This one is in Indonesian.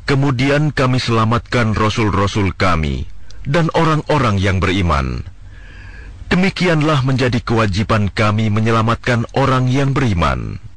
Kemudian kami selamatkan rasul-rasul kami dan orang-orang yang beriman. Demikianlah menjadi kewajiban kami menyelamatkan orang yang beriman.